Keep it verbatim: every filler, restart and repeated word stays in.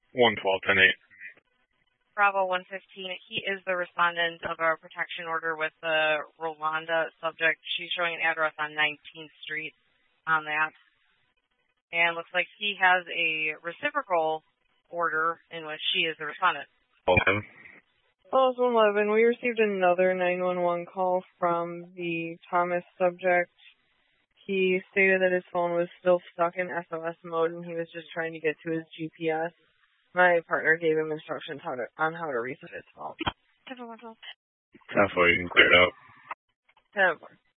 one twelve, ten eight. Bravo one fifteen, he is the respondent of a protection order with the Rolanda subject. She's showing an address on nineteenth Street on that. And looks like he has a reciprocal order in which she is the respondent. Okay. one eleven, we received another nine one one call from the Thomas subject. He stated that his phone was still stuck in S O S mode and he was just trying to get to his G P S. My partner gave him instructions how to, on how to reset his phone. That's why you can clear it out. ten four.